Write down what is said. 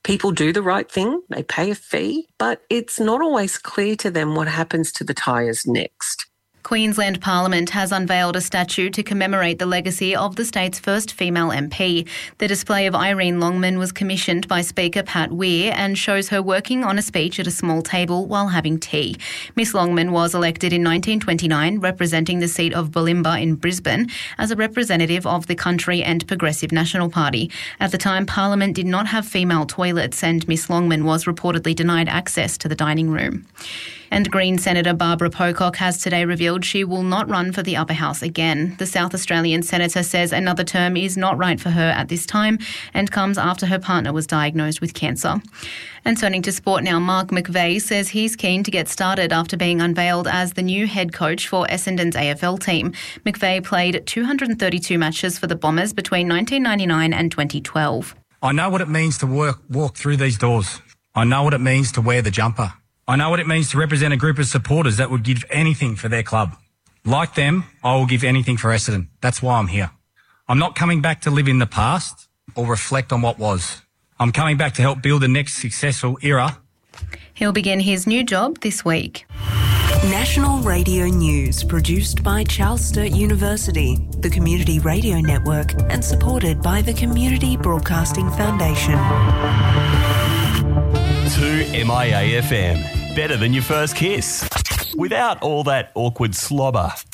People do the right thing, they pay a fee, but it's not always clear to them what happens to the tyres next. Queensland Parliament has unveiled a statue to commemorate the legacy of the state's first female MP. The display of Irene Longman was commissioned by Speaker Pat Weir and shows her working on a speech at a small table while having tea. Miss Longman was elected in 1929, representing the seat of Bulimba in Brisbane, as a representative of the Country and Progressive National Party. At the time, Parliament did not have female toilets and Miss Longman was reportedly denied access to the dining room. And Green Senator Barbara Pocock has today revealed she will not run for the upper house again. The South Australian senator says another term is not right for her at this time and comes after her partner was diagnosed with cancer. And turning to sport now, Mark McVeigh says he's keen to get started after being unveiled as the new head coach for Essendon's AFL team. McVeigh played 232 matches for the Bombers between 1999 and 2012. I know what it means to walk through these doors. I know what it means to wear the jumper. I know what it means to represent a group of supporters that would give anything for their club. Like them, I will give anything for Essendon. That's why I'm here. I'm not coming back to live in the past or reflect on what was. I'm coming back to help build the next successful era. He'll begin his new job this week. National Radio News, produced by Charles Sturt University, the Community Radio Network, and supported by the Community Broadcasting Foundation. 2MIA FM. Better than your first kiss. Without all that awkward slobber.